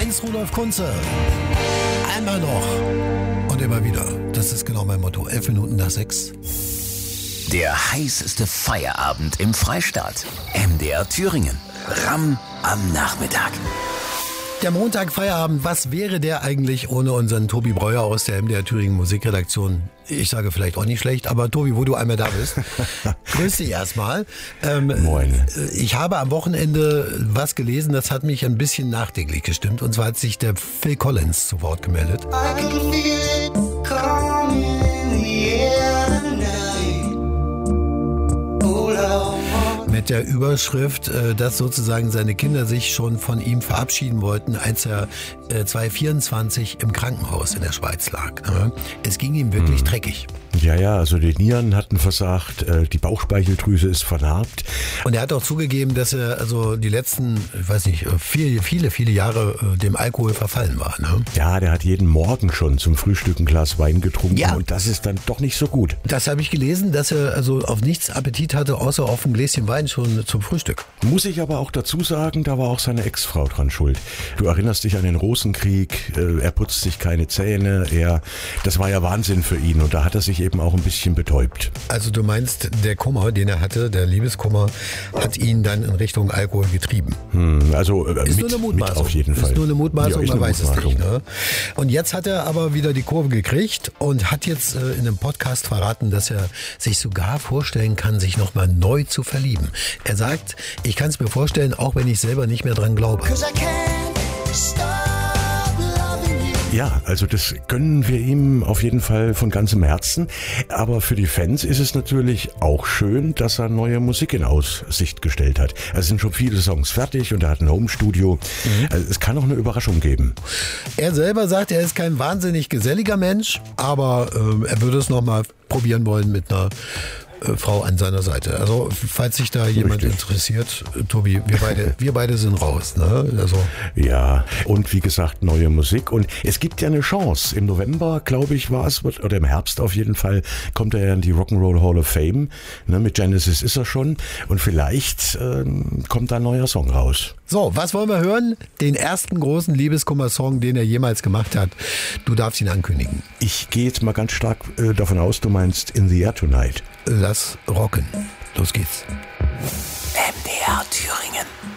1 Rudolf Kunze. Einmal noch und immer wieder. Das ist genau mein Motto. 11 Minuten nach 6. Der heißeste Feierabend im Freistaat. MDR Thüringen. Ramm am Nachmittag. Der Montag Feierabend, was wäre der eigentlich ohne unseren Tobi Breuer aus der MDR Thüringen Musikredaktion? Ich sage vielleicht auch nicht schlecht, aber Tobi, wo du einmal da bist, grüß dich erstmal. Moin. Ich habe am Wochenende was gelesen, das hat mich ein bisschen nachdenklich gestimmt. Und zwar hat sich der Phil Collins zu Wort gemeldet. I can feel it coming in the air tonight. Oh, Lord. Mit der Überschrift, dass sozusagen seine Kinder sich schon von ihm verabschieden wollten, als er 2024 im Krankenhaus in der Schweiz lag. Es ging ihm wirklich dreckig. Ja, also die Nieren hatten versagt, die Bauchspeicheldrüse ist vernarbt. Und er hat auch zugegeben, dass er also die letzten, ich weiß nicht, viele Jahre dem Alkohol verfallen war. Ne? Ja, der hat jeden Morgen schon zum Frühstück ein Glas Wein getrunken, ja. Und das ist dann doch nicht so gut. Das habe ich gelesen, dass er also auf nichts Appetit hatte, außer auf ein Gläschen Wein schon zum Frühstück. Muss ich aber auch dazu sagen, da war auch seine Ex-Frau dran schuld. Du erinnerst dich an den Rosenkrieg, er putzt sich keine Zähne, das war ja Wahnsinn für ihn und da hat er sich eben auch ein bisschen betäubt. Also du meinst, der Kummer, den er hatte, der Liebeskummer, hat ihn dann in Richtung Alkohol getrieben? Also ist nur eine Mutmaßung. Mit auf jeden Fall. Ist nur eine Mutmaßung, ja, man weiß es nicht. Ne? Und jetzt hat er aber wieder die Kurve gekriegt und hat jetzt in einem Podcast verraten, dass er sich sogar vorstellen kann, sich nochmal neu zu verlieben. Er sagt, ich kann es mir vorstellen, auch wenn ich selber nicht mehr dran glaube. Ja, also das gönnen wir ihm auf jeden Fall von ganzem Herzen. Aber für die Fans ist es natürlich auch schön, dass er neue Musik in Aussicht gestellt hat. Es sind schon viele Songs fertig und er hat ein Homestudio. Also es kann auch eine Überraschung geben. Er selber sagt, er ist kein wahnsinnig geselliger Mensch, aber er würde es nochmal probieren wollen mit einer Frau an seiner Seite. Also falls sich da jemand interessiert, Tobi, wir beide sind raus. Ne? Also. Ja, und wie gesagt, neue Musik. Und es gibt ja eine Chance. Im November, glaube ich, war es, oder im Herbst auf jeden Fall, kommt er ja in die Rock'n'Roll Hall of Fame. Ne, mit Genesis ist er schon. Und vielleicht kommt da ein neuer Song raus. So, was wollen wir hören? Den ersten großen Liebeskummer-Song, den er jemals gemacht hat. Du darfst ihn ankündigen. Ich gehe jetzt mal ganz stark davon aus, du meinst In the Air Tonight. Lass rocken. Los geht's. MDR Thüringen.